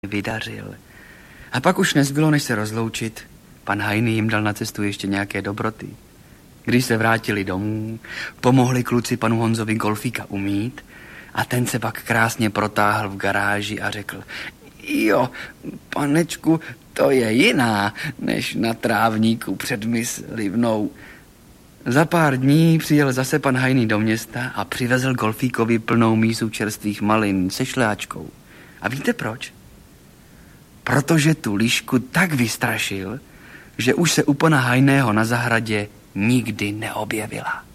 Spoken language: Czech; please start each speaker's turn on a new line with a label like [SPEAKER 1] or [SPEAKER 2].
[SPEAKER 1] vydařil. A pak už nezbylo, než se rozloučit. Pan Hajný jim dal na cestu ještě nějaké dobroty. Když se vrátili domů, pomohli kluci panu Honzovi golfíka umýt a ten se pak krásně protáhl v garáži a řekl: Jo, panečku, to je jiná, než na trávníku před myslivnou. Za pár dní přijel zase pan Hajný do města a přivezl golfíkovi plnou mísu čerstvých malin se šlehačkou. A víte proč? Protože tu lišku tak vystrašil, že už se u pana Hajného na zahradě nikdy neobjevila.